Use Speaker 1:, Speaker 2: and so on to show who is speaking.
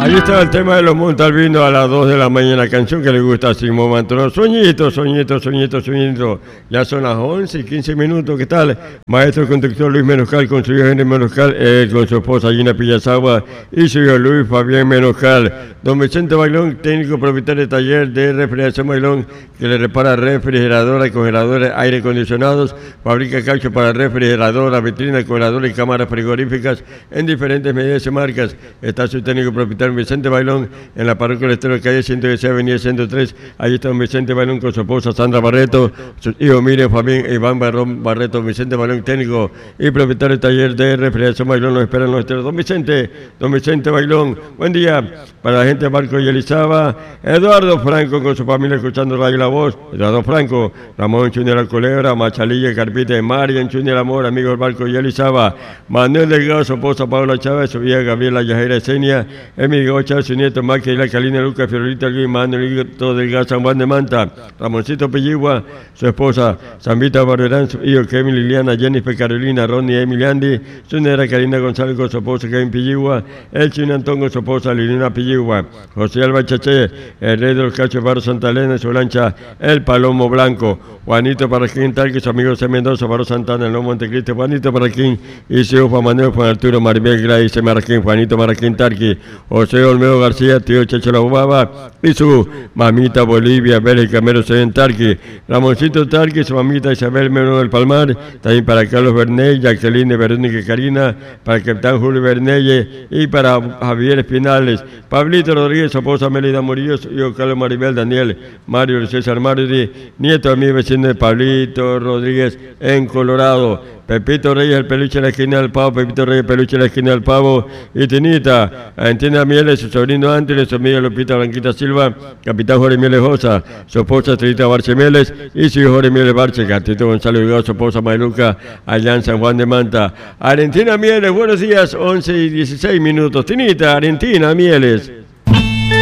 Speaker 1: Ahí estaba el tema de los Montalbinos a las 2 de la mañana, canción que le gusta a Simón Mantonó. Soñito, soñito, soñito, soñito. Ya son las 11 y 15 minutos. ¿Qué tal? Maestro conductor Luis Menoscal con su hijo Henry Menoscal, con su esposa Gina Pillazagua y su hijo Luis Fabián Menoscal. Don Vicente Bailón, técnico propietario de taller de refrigeración Bailón, que le repara refrigeradoras, congeladores, aire acondicionados, fabrica caucho para refrigeradoras, vitrinas, congeladores y cámaras frigoríficas en diferentes medidas y marcas. Está su técnico propietario Vicente Bailón en la parroquia del Estero, calle 116, avenida 103. Allí está don Vicente Bailón con su esposa Sandra Barreto, su hijo Miriam Fabián e Iván Barreto. Vicente Bailón, técnico y propietario del taller de refrigeración Bailón, nos esperan los esteros. Don Vicente Bailón, buen día para la gente de Barco y Elizaba. Eduardo Franco con su familia escuchando Radio La Voz. Eduardo Franco, Ramón Junior Alcolebra, Machalilla, Carpita, Marian Junior Amor, amigo del Barco y Elizaba. Manuel Delgado, su esposa Paula Chávez, su hija Gabriela Yajera Esenia, Emilio Chávez, su nieto Maquila, Calina, Lucas, Fiorita, Luis, Manuel Delgado, San Juan de Manta, Ramoncito Pilligua, su esposa Zambita Barberán, su hijo Kevin Liliana, Jennifer Carolina, Ronnie Emiliandi, su negra Karina González con su esposa Kevin Pilligua, el chino Antón con su esposa Liliana Pilligua, José Alba Chaché, el rey de los cachos Barro Santa Elena, su lancha El Palomo Blanco, Juanito Paraquín, Talque, su amigo C. Mendoza, Barro Santana, el Lomo Montecristo, Juanito Paraquín, y su hijo Juan Manuel, Juan Arturo Maribel Gray, Maraquín, Juanito Maraquín Tarqui, José Olmedo García, tío Checho La Ubaba, y su mamita Bolivia, Bélgica, Mero Seden Tarqui, Ramoncito Tarqui, su mamita Isabel Mero del Palmar, también para Carlos Bernay, Jacqueline, Verónica y Karina, para el capitán Julio Bernelle y para Javier Espinales, Pablito Rodríguez, su esposa Melida Murillo, su hijo Carlos Maribel, Daniel, Mario César Mario, nieto de mi vecino de Pablito Rodríguez en Colorado. Pepito Reyes, el peluche en la esquina del pavo, Pepito Reyes, peluche en la esquina del pavo, y Tinita, Antina Mieles, su sobrino Ángeles, su amiga Lupita Blanquita Silva, capitán Jorge Mieles Josa, su esposa Estrellita Barche Mieles, y su hijo Jorge Mieles Barche, Gatito Gonzalo Hidalgo, su esposa Mayluca, allá en San Juan de Manta. Argentina Mieles, buenos días, 11 y 16 minutos. Tinita, Argentina Mieles.